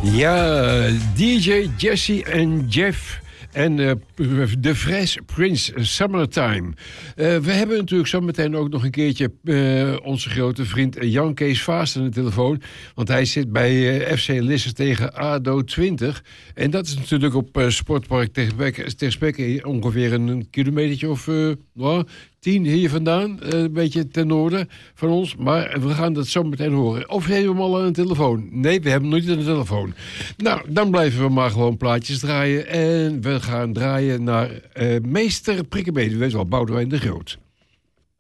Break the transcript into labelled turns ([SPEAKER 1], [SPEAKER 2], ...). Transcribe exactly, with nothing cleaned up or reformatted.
[SPEAKER 1] Ja, D J Jesse en Jeff en uh, de Fresh Prince, Summertime. Uh, we hebben natuurlijk zo meteen ook nog een keertje uh, onze grote vriend Jan Kees Vaast aan de telefoon. Want hij zit bij uh, F C Lisse tegen A D O twintig. En dat is natuurlijk op uh, Sportpark Ter Spekke ongeveer een kilometertje of uh, oh, tien hier vandaan. Uh, een beetje ten noorden van ons. Maar we gaan dat zo meteen horen. Of hebben we hem al aan de telefoon? Nee, we hebben hem nog niet aan de telefoon. Nou, dan blijven we maar gewoon plaatjes draaien. En we gaan draaien naar uh, Meester Prikkebeen. U weet wel, Boudewijn de Groot.